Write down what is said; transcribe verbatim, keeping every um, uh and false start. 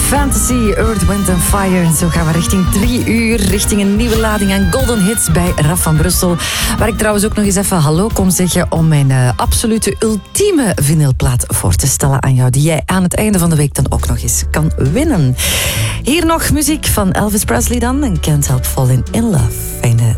Fantasy, Earth, Wind and Fire. En zo gaan we richting drie uur, richting een nieuwe lading aan Golden Hits bij Raf van Brussel. Waar ik trouwens ook nog eens even hallo kom zeggen om mijn uh, absolute ultieme vinylplaat voor te stellen aan jou, die jij aan het einde van de week dan ook nog eens kan winnen. Hier nog muziek van Elvis Presley dan, en Can't Help Falling in Love. Fijne